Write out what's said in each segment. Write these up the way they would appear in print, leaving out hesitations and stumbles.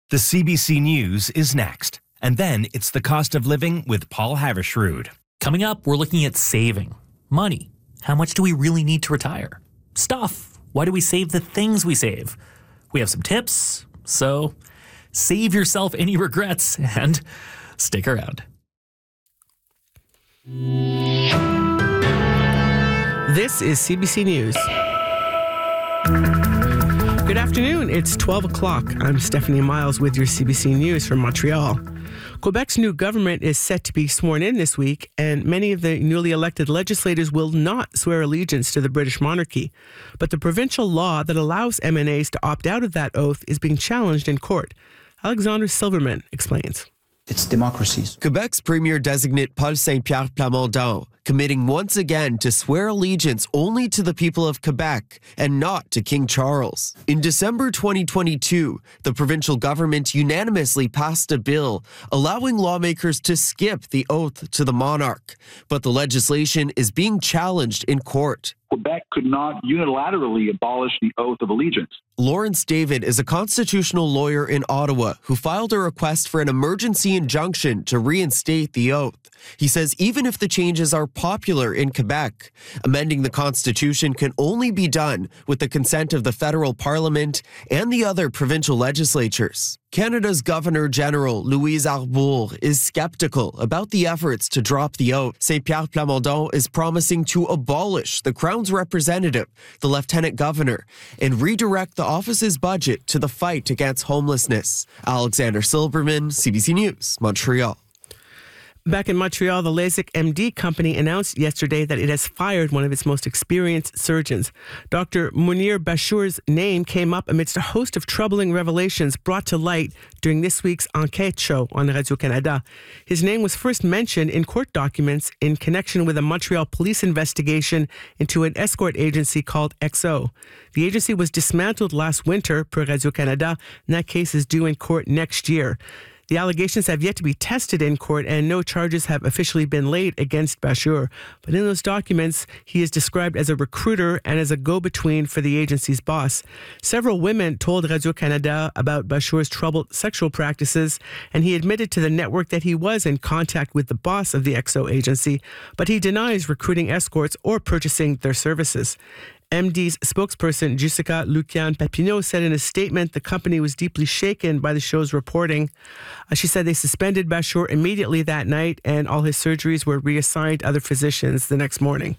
The CBC News is next. And then it's the cost of living with Paul Havershrud. Coming up, we're looking at saving. Money. How much do we really need to retire? Stuff. Why do we save the things we save? We have some tips, so save yourself any regrets and stick around. This is CBC News. Good afternoon. It's 12 o'clock. I'm Stephanie Miles with your CBC News from Montreal. Quebec's new government is set to be sworn in this week, and many of the newly elected legislators will not swear allegiance to the British monarchy. But the provincial law that allows MNAs to opt out of that oath is being challenged in court. Alexander Silverman explains. It's democracy. Quebec's Premier-designate Paul Saint-Pierre Plamondon committing once again to swear allegiance only to the people of Quebec and not to King Charles. In December 2022, the provincial government unanimously passed a bill allowing lawmakers to skip the oath to the monarch, but the legislation is being challenged in court. Quebec could not unilaterally abolish the oath of allegiance. Lawrence David is a constitutional lawyer in Ottawa who filed a request for an emergency injunction to reinstate the oath. He says even if the changes are popular in Quebec, amending the Constitution can only be done with the consent of the federal parliament and the other provincial legislatures. Canada's Governor General Louise Arbour is skeptical about the efforts to drop the oath. Saint-Pierre Plamondon is promising to abolish the Crown's representative, the Lieutenant Governor, and redirect the office's budget to the fight against homelessness. Alexander Silverman, CBC News, Montreal. Back in Montreal, the LASIK MD company announced yesterday that it has fired one of its most experienced surgeons. Dr. Munir Bashour's name came up amidst a host of troubling revelations brought to light during this week's Enquête show on Radio-Canada. His name was first mentioned in court documents in connection with a Montreal police investigation into an escort agency called XO. The agency was dismantled last winter per Radio-Canada, and that case is due in court next year. The allegations have yet to be tested in court, and no charges have officially been laid against Bashour. But in those documents, he is described as a recruiter and as a go-between for the agency's boss. Several women told Radio-Canada about Bashour's troubled sexual practices, and he admitted to the network that he was in contact with the boss of the XO agency, but he denies recruiting escorts or purchasing their services. MD's spokesperson, Jessica Lucian-Papineau, said in a statement the company was deeply shaken by the show's reporting. She said they suspended Bashour immediately that night and all his surgeries were reassigned to other physicians the next morning.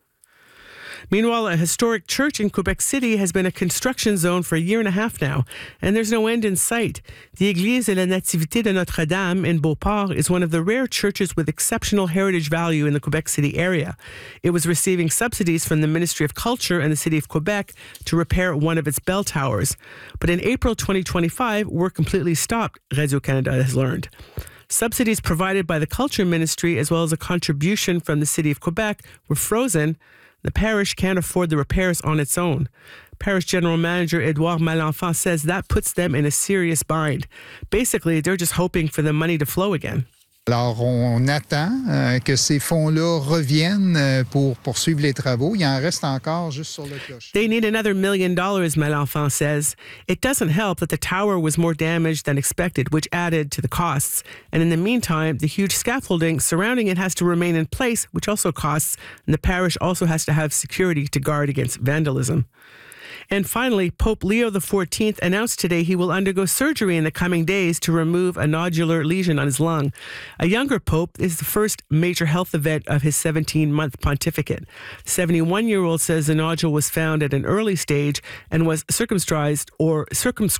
Meanwhile, a historic church in Quebec City has been a construction zone for a year and a half now, and there's no end in sight. The Église de la Nativité de Notre-Dame in Beauport is one of the rare churches with exceptional heritage value in the Quebec City area. It was receiving subsidies from the Ministry of Culture and the City of Quebec to repair one of its bell towers. But in April 2025, work completely stopped, Radio-Canada has learned. Subsidies provided by the Culture Ministry as well as a contribution from the City of Quebec were frozen. The parish can't afford the repairs on its own. Parish General Manager Edouard Malenfant says that puts them in a serious bind. Basically, they're just hoping for the money to flow again. Alors, on attend que ces fonds-là reviennent pour poursuivre les travaux. Il en reste encore juste sur le clocher. They need another $1 million, Malenfant says. It doesn't help that the tower was more damaged than expected, which added to the costs. And in the meantime, the huge scaffolding surrounding it has to remain in place, which also costs, and the parish also has to have security to guard against vandalism. And finally, Pope Leo XIV announced today he will undergo surgery in the coming days to remove a nodular lesion on his lung. A younger pope is the first major health event of his 17-month pontificate. The 71-year-old says the nodule was found at an early stage and was circumscribed